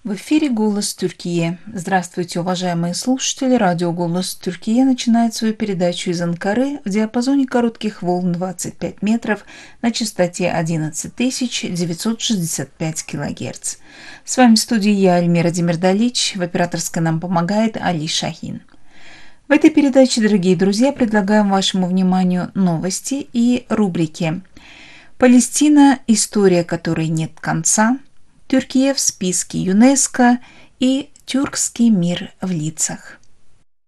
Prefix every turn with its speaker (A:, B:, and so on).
A: В эфире «Голос Türkiye». Здравствуйте, уважаемые слушатели. Радио «Голос Türkiye» начинает свою передачу из Анкары в диапазоне коротких волн 25 метров на частоте 11965 килогерц. С вами в студии я, Альмира Демирдалич. В операторской нам помогает Али Шахин. В этой передаче, дорогие друзья, предлагаем вашему вниманию новости и рубрики «Палестина. История которой нет конца», «Türkiye в списке ЮНЕСКО» и «Тюркский мир в лицах».